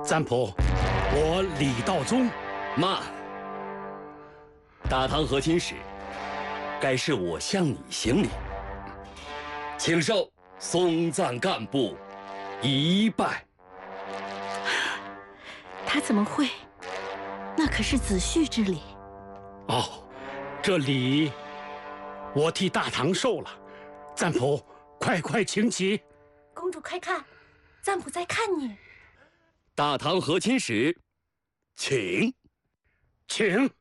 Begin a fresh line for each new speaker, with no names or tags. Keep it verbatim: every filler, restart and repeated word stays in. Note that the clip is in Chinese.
赞普，我李道宗。
慢，大唐和亲使，该是我向你行礼，请受松赞干部一拜。
他怎么会？那可是子婿之礼。
哦，这礼我替大唐受了。赞普，快快请起。
公主快看，赞普在看你。
大唐和亲使，请，
请。